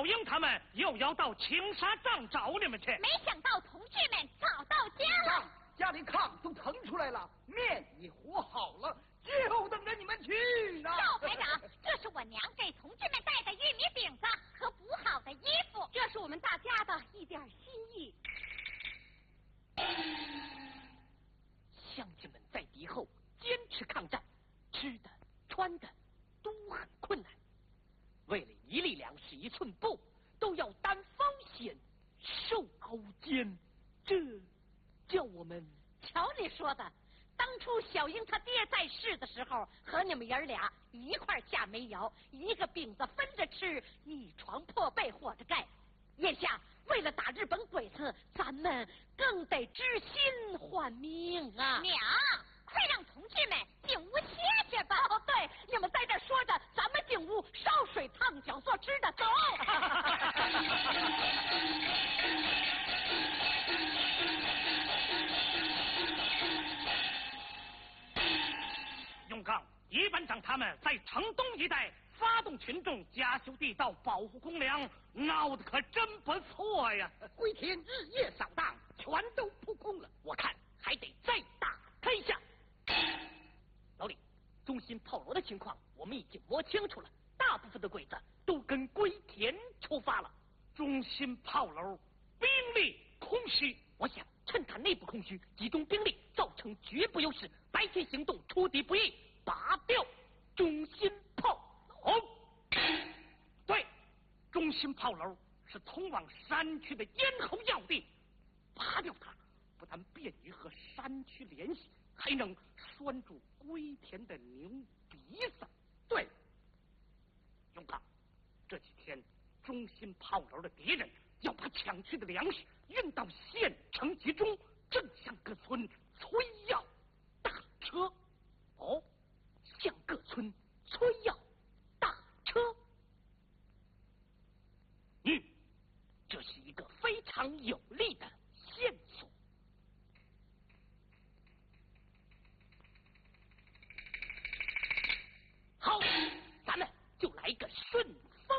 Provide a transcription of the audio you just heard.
英他们又要到青纱帐找你们去。 没想到同志们早到家了， 家里炕都腾出来了，面也和好了，就等着你们去呢。 赵排长，这是我娘给同志们带的玉米饼子和补好的衣服，这是我们大家的一点心意。 乡亲们在敌后坚持抗战，吃的穿的都很困难，为了一粒粮食一寸布，都要担风险受熬煎，这叫我们瞧你说的，当初小英他爹在世的时候，和你们爷俩一块下煤窑，一个饼子分着吃，一床破被活着盖。眼下为了打日本鬼子，咱们更得知心换命啊！ 娘，快让同志们进屋歇歇吧。 哦，对，你们在这说着，咱们进屋烧水烫脚做吃的，走。 永刚、一班长他们在城东一带发动群众加修地道，保护公粮，闹得可真不错呀！ 归天日夜扫荡，全都扑空了。 我看还得再打他一下。老李，中心炮楼的情况我们已经摸清楚了，大部分的鬼子都跟归田出发了。 中心炮楼兵力空虚， 我想趁他内部空虚，集中兵力，造成绝不优势，白天行动出敌不意，拔掉中心炮楼。 对，中心炮楼是通往山区的咽喉要地，拔掉它不但便于和山区联系，还能拴住归田的牛鼻子。对，永刚，这几天中心炮楼的敌人要把抢去的粮食运到县城集中，正向各村催要大车。 哦，